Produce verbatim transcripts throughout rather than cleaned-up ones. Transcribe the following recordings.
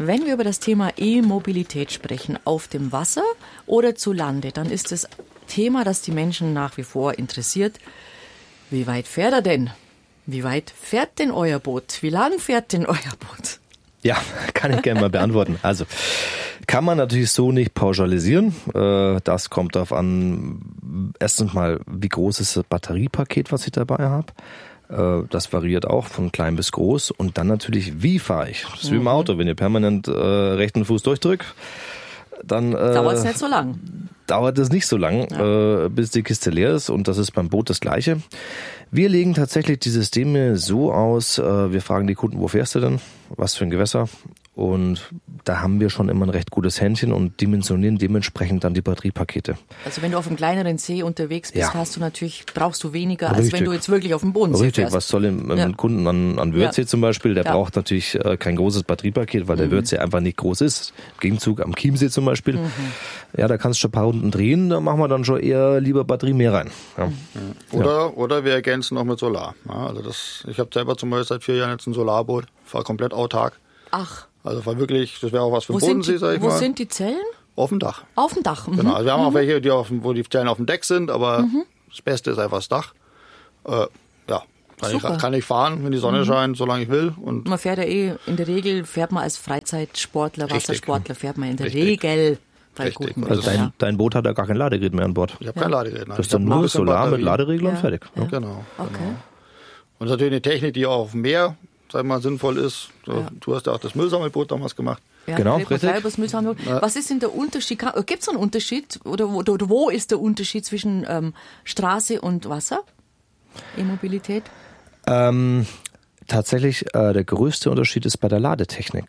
Wenn wir über das Thema E-Mobilität sprechen, auf dem Wasser oder zu Lande, dann ist das Thema, das die Menschen nach wie vor interessiert. Wie weit fährt er denn? Wie weit fährt denn euer Boot? Wie lang fährt denn euer Boot? Ja, kann ich gerne mal beantworten. Also, kann man natürlich so nicht pauschalisieren. Das kommt darauf an, erstens mal, wie groß ist das Batteriepaket, was ich dabei habe. Das variiert auch von klein bis groß. Und dann natürlich, wie fahre ich? Das ist wie im Auto. Wenn ihr permanent äh, rechten Fuß durchdrückt, dann äh, dauert es nicht so lang. Dauert es nicht so lang, ja. äh, bis die Kiste leer ist. Und das ist beim Boot das Gleiche. Wir legen tatsächlich die Systeme so aus, äh, wir fragen die Kunden, wo fährst du denn? Was für ein Gewässer? Und da haben wir schon immer ein recht gutes Händchen und dimensionieren dementsprechend dann die Batteriepakete. Also wenn du auf einem kleineren See unterwegs bist, ja. hast du natürlich, brauchst du weniger, als Richtig. wenn du jetzt wirklich auf dem Bodensee Richtig, fährst. Was soll ein ja. Kunden an, an Wörthsee ja. zum Beispiel, der ja. braucht natürlich äh, kein großes Batteriepaket, weil der mhm. Wörthsee einfach nicht groß ist. Im Gegenzug am Chiemsee zum Beispiel, mhm. ja, da kannst du schon ein paar Runden drehen, da machen wir dann schon eher lieber Batterie mehr rein. Ja. Mhm. Oder, ja. oder wir ergänzen noch mit Solar. Ja, also das, ich habe selber zum Beispiel seit vier Jahren jetzt ein Solarboot, fahre komplett autark. Ach. Also war wirklich, das wäre auch was für den Bodensee, sag ich wo mal. Wo sind die Zellen? Auf dem Dach. Auf dem Dach. Mhm. Genau, also wir haben mhm. auch welche, die auf, wo die Zellen auf dem Deck sind, aber mhm. das Beste ist einfach das Dach. Äh, ja, kann ich, kann ich fahren, wenn die Sonne mhm. scheint, solange ich will. Und man fährt ja eh, in der Regel fährt man als Freizeitsportler, Richtig. Wassersportler, fährt man in der Richtig. Regel bei Richtig. guten Also dein, ja. dein Boot hat ja gar kein Ladegerät mehr an Bord. Ich habe ja. kein Ladegerät. Nein. Das ist dann nur Solar mit Laderegler und ja. fertig. Ja. Genau. Okay. genau. Und das ist natürlich eine Technik, die auch auf dem Meer, sag ich mal, sinnvoll ist. So, Ja. Du hast ja auch das Müllsammelboot damals gemacht. Ja, genau, richtig. Ja. Was ist denn der Unterschied? Gibt es einen Unterschied? Oder wo, oder wo ist der Unterschied zwischen ähm, Straße und Wasser? E-Mobilität? Ähm, tatsächlich, äh, der größte Unterschied ist bei der Ladetechnik.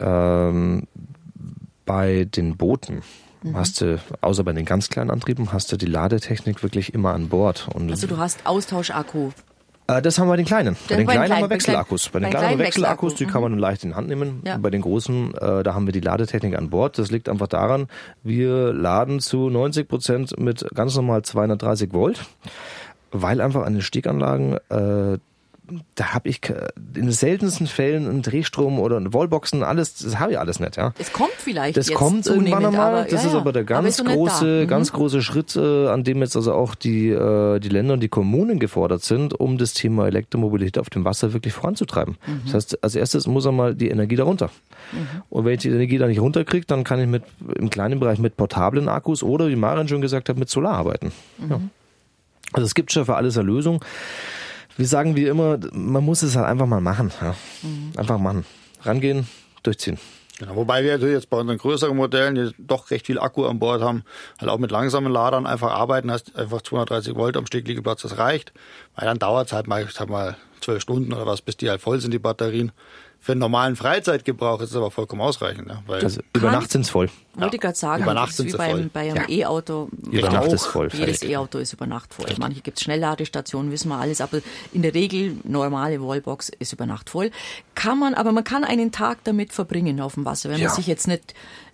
Ähm, bei den Booten mhm. hast du, außer bei den ganz kleinen Antrieben, hast du die Ladetechnik wirklich immer an Bord. Und also du hast Austauschakku. Das haben wir bei den kleinen. Bei den bei kleinen klein, haben wir Wechselakkus. Bei den kleinen haben wir Wechselakkus, die kann man dann leicht in die Hand nehmen. Ja. Bei den großen, äh, da haben wir die Ladetechnik an Bord. Das liegt einfach daran, wir laden zu neunzig Prozent mit ganz normal zweihundertdreißig Volt, weil einfach an den Steganlagen, äh, da habe ich in den seltensten Fällen einen Drehstrom oder eine Wallboxen, alles, das habe ich alles nicht. Ja. Es kommt vielleicht Das jetzt kommt irgendwann einmal. Aber, das ja, ist aber der ganz aber große, mhm. ganz große Schritt, äh, an dem jetzt also auch die äh, die Länder und die Kommunen gefordert sind, um das Thema Elektromobilität auf dem Wasser wirklich voranzutreiben. Mhm. Das heißt, als erstes muss einmal die Energie darunter. Mhm. Und wenn ich die Energie da nicht runterkriege, dann kann ich mit im kleinen Bereich mit portablen Akkus oder, wie Maren schon gesagt hat, mit Solar arbeiten. Mhm. Ja. Also es gibt schon für alles eine Lösung. Wir sagen wie immer, man muss es halt einfach mal machen. Ja. Mhm. Einfach machen. Rangehen, durchziehen. Genau, wobei wir natürlich jetzt bei unseren größeren Modellen, die doch recht viel Akku an Bord haben, halt auch mit langsamen Ladern einfach arbeiten, hast einfach zweihundertdreißig Volt am Stegliegeplatz, das reicht. Weil dann dauert es halt mal, ich sag mal, zwölf Stunden oder was, bis die halt voll sind, die Batterien. Für einen normalen Freizeitgebrauch ist es aber vollkommen ausreichend. Ja, weil also über Nacht sind es voll. Wollte ich gerade sagen, über das ist wie beim, bei einem ja. E-Auto. Über Nacht ist voll. Jedes E-Auto ist über Nacht voll. Manche gibt es Schnellladestationen, wissen wir alles, aber in der Regel, normale Wallbox ist über Nacht voll. Kann man, aber man kann einen Tag damit verbringen auf dem Wasser, wenn ja. man sich jetzt nicht,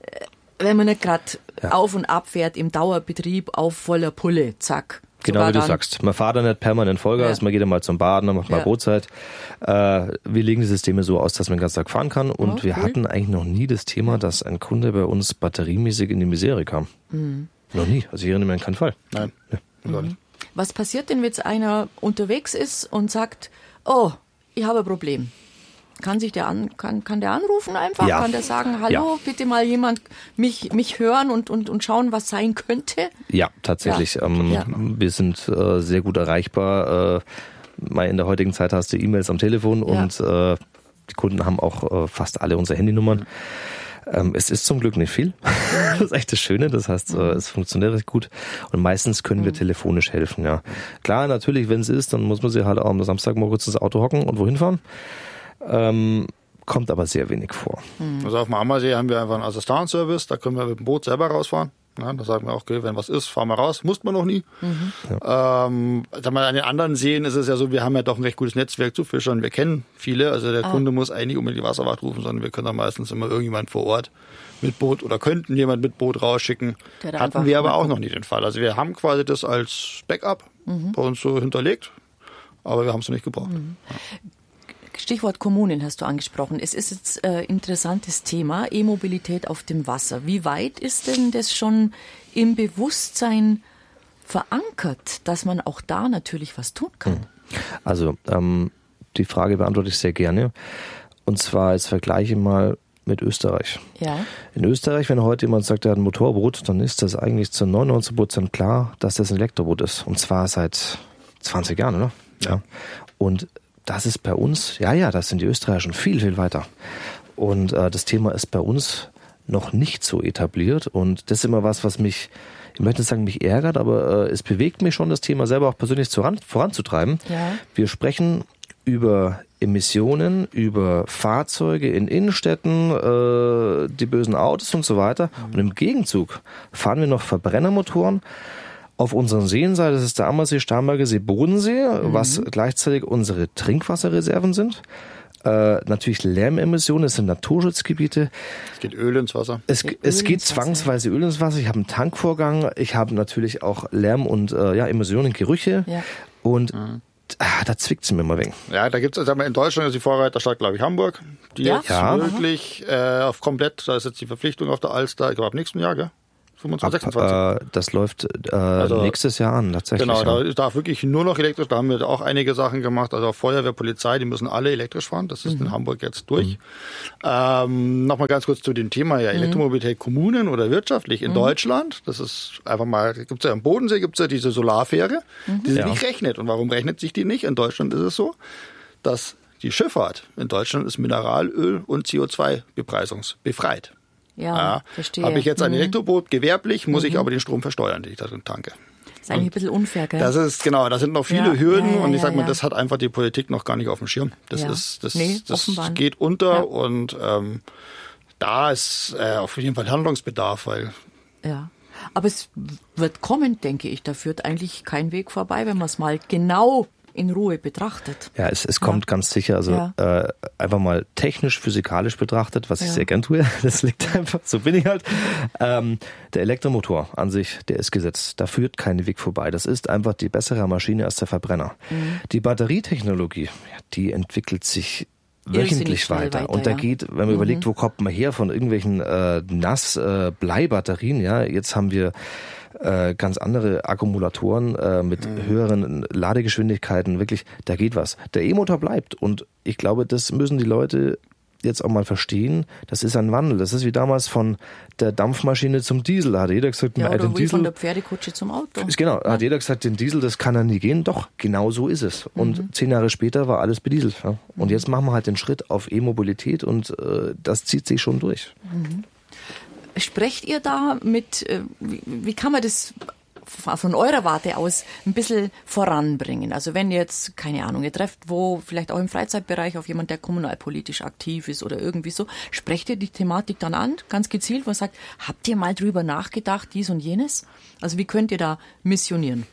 wenn man nicht gerade ja. auf und ab fährt im Dauerbetrieb auf voller Pulle, zack. Genau wie du sagst. Man fährt da nicht permanent Vollgas, ja. man geht dann mal zum Baden, dann macht mal ja. Brotzeit. Äh, wir legen die Systeme so aus, dass man den ganzen Tag fahren kann. Und oh, wir cool. hatten eigentlich noch nie das Thema, dass ein Kunde bei uns batteriemäßig in die Misere kam. Mhm. Noch nie. Also ich erinnere mich an keinen Fall. Nein. Ja. Mhm. Was passiert denn, wenn jetzt einer unterwegs ist und sagt, oh, ich habe ein Problem? Kann sich der an, kann, kann der anrufen einfach? Ja. Kann der sagen, hallo, ja. bitte mal jemand mich, mich hören und, und, und schauen, was sein könnte? Ja, tatsächlich. Ja. Ähm, Ja. Wir sind äh, sehr gut erreichbar. Äh, in der heutigen Zeit hast du E-Mails am Telefon Ja. und äh, die Kunden haben auch äh, fast alle unsere Handynummern. Ähm, es ist zum Glück nicht viel. Das ist echt das Schöne. Das heißt, äh, es funktioniert recht gut. Und meistens können wir telefonisch helfen. Ja, klar, natürlich, wenn es ist, dann muss man sich halt auch am Samstag mal kurz ins Auto hocken und wohin fahren. Ähm, kommt aber sehr wenig vor. Also auf dem Ammersee haben wir einfach einen Assistanzservice, da können wir mit dem Boot selber rausfahren. Ja, da sagen wir auch, okay, wenn was ist, fahren wir raus. Musste man noch nie. Mhm. Ja. Ähm, sag mal, an den anderen Seen ist es ja so, wir haben ja doch ein recht gutes Netzwerk zu Fischern. Wir kennen viele. Also der ah. Kunde muss eigentlich nicht unbedingt die Wasserwacht rufen, sondern wir können dann meistens immer irgendjemand vor Ort mit Boot oder könnten jemand mit Boot rausschicken. Hatten wir aber auch noch nie den Fall. Also wir haben quasi das als Backup mhm. bei uns so hinterlegt, aber wir haben es noch nicht gebraucht. Mhm. Ja. Stichwort Kommunen hast du angesprochen. Es ist jetzt ein äh, interessantes Thema, E-Mobilität auf dem Wasser. Wie weit ist denn das schon im Bewusstsein verankert, dass man auch da natürlich was tun kann? Also ähm, die Frage beantworte ich sehr gerne. Und zwar jetzt vergleiche mal mit Österreich. Ja. In Österreich, wenn heute jemand sagt, er hat ein Motorboot, dann ist das eigentlich zu neunundneunzig Prozent klar, dass das ein Elektroboot ist. Und zwar seit zwanzig Jahren, oder? Ja. Und das ist bei uns, ja, ja, das sind die Österreicher schon viel, viel weiter. Und äh, das Thema ist bei uns noch nicht so etabliert. Und das ist immer was, was mich, ich möchte nicht sagen, mich ärgert, aber äh, es bewegt mich schon, das Thema selber auch persönlich voran, voranzutreiben. Ja. Wir sprechen über Emissionen, über Fahrzeuge in Innenstädten, äh, die bösen Autos und so weiter. Und im Gegenzug fahren wir noch Verbrennermotoren auf unseren Seen, sei das ist der Ammersee, Starnberger See, Bodensee, mhm. was gleichzeitig unsere Trinkwasserreserven sind. Äh, natürlich Lärmemissionen, es sind Naturschutzgebiete. Es geht Öl ins Wasser. Es, Öl es geht ins Wasser. zwangsweise Öl ins Wasser. Ich habe einen Tankvorgang, ich habe natürlich auch Lärm und äh, ja, Emissionen, Gerüche. Ja. Und Mhm. ah, da zwickt es mir immer wegen. Ja, da gibt es, sagen wir, in Deutschland ist die Vorreiterstadt, glaube ich, Hamburg, die Ja? jetzt Ja. wirklich äh, auf komplett, da ist jetzt die Verpflichtung auf der Alster, ich glaube, ab nächsten Jahr, gell? fünfundzwanzig, Ab, sechsundzwanzig. äh, das läuft äh, Also, nächstes Jahr an, tatsächlich. Genau, ja. da darf wirklich nur noch elektrisch, da haben wir auch einige Sachen gemacht, also auch Feuerwehr, Polizei, die müssen alle elektrisch fahren, das ist mhm. in Hamburg jetzt durch. Mhm. Ähm, Nochmal ganz kurz zu dem Thema, ja, Elektromobilität, Kommunen oder wirtschaftlich in mhm. Deutschland, das ist einfach mal, gibt's ja am Bodensee, gibt's ja diese Solarfähre, mhm. die sich ja. nicht rechnet. Und warum rechnet sich die nicht? In Deutschland ist es so, dass die Schifffahrt in Deutschland ist Mineralöl und C O zwei bepreisungsbefreit. Ja, Ja, verstehe. habe ich jetzt ein Mhm. Elektroboot gewerblich, muss Mhm. ich aber den Strom versteuern, den ich da drin tanke. Das ist eigentlich ein bisschen unfair, gell? Das ist, genau, da sind noch viele Ja, Hürden ja, ja, und ich ja, sag mal, ja. das hat einfach die Politik noch gar nicht auf dem Schirm. Das Ja. ist, das, Nee, das offenbar nicht. geht unter Ja. und ähm, da ist äh, auf jeden Fall Handlungsbedarf, weil Ja. Aber es wird kommen, denke ich. Da führt eigentlich kein Weg vorbei, wenn man es mal genau in Ruhe betrachtet. Ja, es, es kommt Ja. ganz sicher, also Ja. äh, einfach mal technisch, physikalisch betrachtet, was ich Ja. sehr gern tue, das liegt einfach, so bin ich halt. Ähm, der Elektromotor an sich, der ist gesetzt, da führt kein Weg vorbei. Das ist einfach die bessere Maschine als der Verbrenner. Mhm. Die Batterietechnologie, ja, die entwickelt sich wöchentlich weiter. weiter. Und da ja. geht, wenn man Mhm. überlegt, wo kommt man her von irgendwelchen äh, Nass-Bleibatterien, äh, ja, jetzt haben wir äh, ganz andere Akkumulatoren äh, mit mhm. höheren Ladegeschwindigkeiten, wirklich, da geht was. Der E-Motor bleibt und ich glaube, das müssen die Leute jetzt auch mal verstehen, das ist ein Wandel. Das ist wie damals von der Dampfmaschine zum Diesel. Da hat jeder gesagt, Ja, äh, oder den wie Diesel, von der Pferdekutsche zum Auto. ist genau, da hat jeder gesagt, den Diesel, das kann ja nie gehen. Doch, genau so ist es. Und Mhm. zehn Jahre später war alles bedieselt. Ja. Und jetzt machen wir halt den Schritt auf E-Mobilität und äh, das zieht sich schon durch. Mhm. Sprecht ihr da mit, äh, wie, wie kann man das von eurer Warte aus ein bisschen voranbringen? Also wenn ihr jetzt, keine Ahnung, ihr trefft wo vielleicht auch im Freizeitbereich auf jemand, der kommunalpolitisch aktiv ist oder irgendwie so, sprecht ihr die Thematik dann an, ganz gezielt, wo ihr sagt, habt ihr mal drüber nachgedacht, dies und jenes? Also wie könnt ihr da missionieren?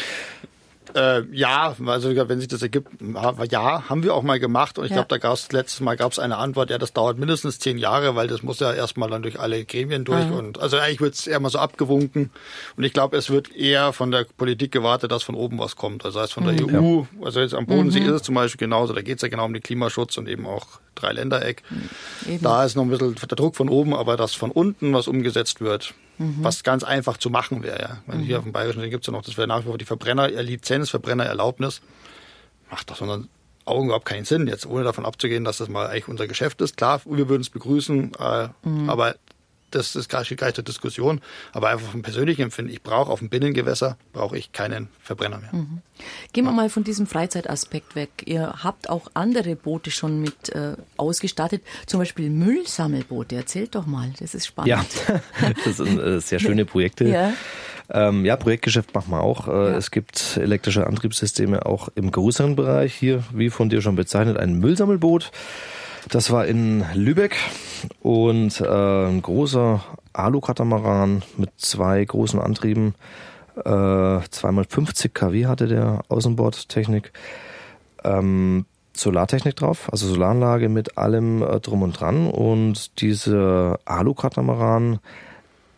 Äh, ja, also wenn sich das ergibt, ja, haben wir auch mal gemacht und ich Ja. glaube, da gab es letztes Mal gab es eine Antwort, ja, das dauert mindestens zehn Jahre, weil das muss ja erstmal dann durch alle Gremien durch Mhm. und also eigentlich wird es eher mal so abgewunken und ich glaube, es wird eher von der Politik gewartet, dass von oben was kommt, also heißt von der Mhm. E U, also jetzt am Bodensee Mhm. ist es zum Beispiel genauso, da geht es ja genau um den Klimaschutz und eben auch Dreiländereck. Eben. Da ist noch ein bisschen der Druck von oben, aber dass von unten was umgesetzt wird, Mhm. was ganz einfach zu machen wäre. Ja. Wenn hier auf dem Bayerischen gibt es ja noch, das wäre nach wie vor die Verbrennerlizenz, Verbrennererlaubnis. Macht doch so einen Augen überhaupt keinen Sinn, jetzt ohne davon abzugehen, dass das mal eigentlich unser Geschäft ist. Klar, wir würden es begrüßen, äh, Mhm. aber das ist gar nicht zur Diskussion. Aber einfach vom persönlichen Empfinden, ich brauche auf dem Binnengewässer, brauche ich keinen Verbrenner mehr. Mhm. Gehen wir mal von diesem Freizeitaspekt weg. Ihr habt auch andere Boote schon mit äh, ausgestattet, zum Beispiel Müllsammelboote. Erzählt doch mal, das ist spannend. Ja, das sind äh, sehr schöne Projekte. Ja. Ähm, ja, Projektgeschäft machen wir auch. Äh, Ja. Es gibt elektrische Antriebssysteme auch im größeren Bereich. Hier, wie von dir schon bezeichnet, ein Müllsammelboot. Das war in Lübeck und äh, ein großer Alu-Katamaran mit zwei großen Antrieben. Äh, zweimal fünfzig Kilowatt hatte der Außenbordtechnik. Ähm, Solartechnik drauf, also Solaranlage mit allem äh, drum und dran. Und dieser Alu-Katamaran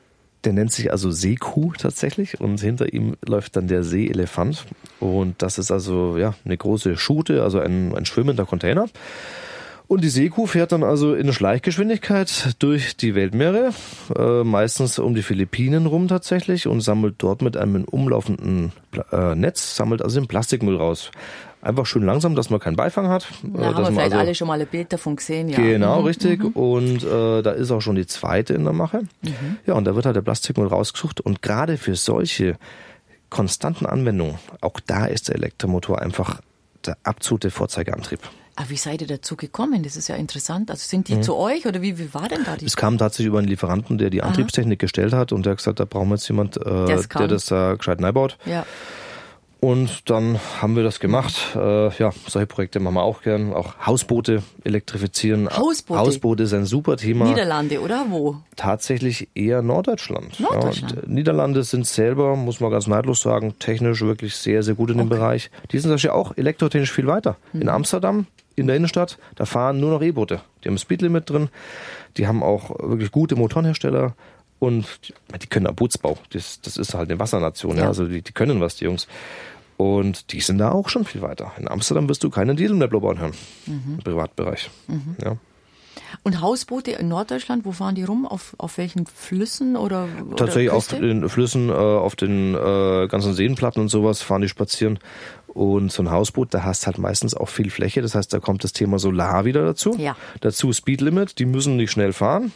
Der nennt sich also Seekuh tatsächlich und hinter ihm läuft dann der Seeelefant. Und das ist also ja eine große Schute, also ein, ein schwimmender Container. Und die Seekuh fährt dann also in Schleichgeschwindigkeit durch die Weltmeere, äh, meistens um die Philippinen rum tatsächlich, und sammelt dort mit einem umlaufenden äh, Netz, sammelt also den Plastikmüll raus. Einfach schön langsam, dass man keinen Beifang hat. Da äh, haben wir vielleicht also, alle schon mal ein Bild davon gesehen. Ja. Genau, mhm, richtig. Mhm. Und äh, da ist auch schon die zweite in der Mache. Mhm. Ja, und da wird halt der Plastikmüll rausgesucht. Und gerade für solche konstanten Anwendungen, auch da ist der Elektromotor einfach der absolute Vorzeigeantrieb. Aber wie seid ihr dazu gekommen? Das ist ja interessant. Also sind die mhm. zu euch oder wie, wie war denn da die? Es kam tatsächlich über einen Lieferanten, der die Aha. Antriebstechnik gestellt hat und der hat gesagt, da brauchen wir jetzt jemand, äh, der das äh, gescheit neu baut. Ja. Und dann haben wir das gemacht. Äh, ja, solche Projekte machen wir auch gern. Auch Hausboote elektrifizieren. Hausboote? Hausboote ist ein super Thema. Niederlande, oder wo? Tatsächlich eher Norddeutschland. Norddeutschland. Ja, Niederlande sind selber, muss man ganz neidlos sagen, technisch wirklich sehr, sehr gut in dem okay. Bereich. Die sind natürlich auch elektrotechnisch viel weiter. Mhm. In Amsterdam, in der Innenstadt, da fahren nur noch E-Boote. Die haben ein Speedlimit drin. Die haben auch wirklich gute Motorenhersteller. Und die, die können auch Bootsbau. Das, das ist halt eine Wassernation. Ja. Ja. Also die, die können was, die Jungs. Und die sind da auch schon viel weiter. In Amsterdam wirst du keinen Diesel mehr blubbern hören. Mhm. Im Privatbereich. Mhm. Ja. Und Hausboote in Norddeutschland, wo fahren die rum? Auf, auf welchen Flüssen oder Tatsächlich oder auf den Flüssen, äh, auf den äh, ganzen Seenplatten und sowas fahren die spazieren. Und so ein Hausboot, da hast halt meistens auch viel Fläche. Das heißt, da kommt das Thema Solar wieder dazu. Ja. Dazu Speedlimit, die müssen nicht schnell fahren.